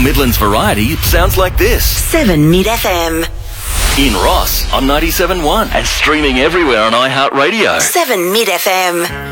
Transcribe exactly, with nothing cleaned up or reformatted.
Midlands variety sounds like this. seven Mid F M. In Ross on ninety-seven point one and streaming everywhere on iHeartRadio. seven Mid F M.